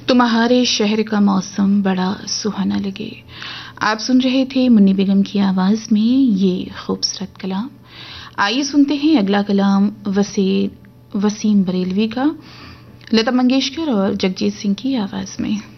तुम्हारे शहर का मौसम बड़ा सुहाना लगे। आप सुन रहे थे मुन्नी बेगम की आवाज में ये खूबसूरत कलाम। आइए सुनते हैं अगला कलाम वसीम बरेलवी का, लता मंगेशकर और जगजीत सिंह की आवाज में।